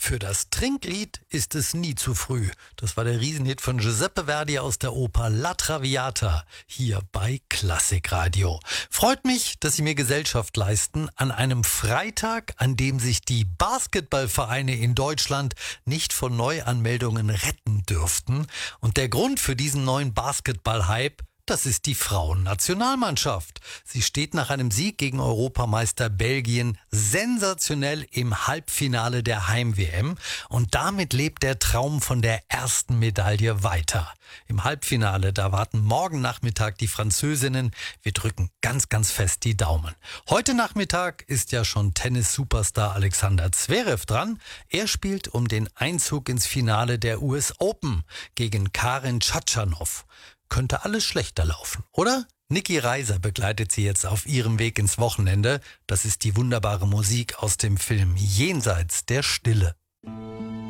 Für das Trinklied ist es nie zu früh. Das war der Riesenhit von Giuseppe Verdi aus der Oper La Traviata, hier bei Klassikradio. Freut mich, dass Sie mir Gesellschaft leisten an einem Freitag, an dem sich die Basketballvereine in Deutschland nicht von Neuanmeldungen retten dürften. Und der Grund für diesen neuen Basketball-Hype, das ist die Frauennationalmannschaft. Sie steht nach einem Sieg gegen Europameister Belgien sensationell im Halbfinale der Heim-WM und damit lebt der Traum von der ersten Medaille weiter. Im Halbfinale, da warten morgen Nachmittag die Französinnen. Wir drücken ganz, ganz fest die Daumen. Heute Nachmittag ist ja schon Tennis-Superstar Alexander Zverev dran. Er spielt um den Einzug ins Finale der US Open gegen Karen Khachanov. Könnte alles schlechter laufen, oder? Niki Reiser begleitet sie jetzt auf ihrem Weg ins Wochenende. Das ist die wunderbare Musik aus dem Film Jenseits der Stille.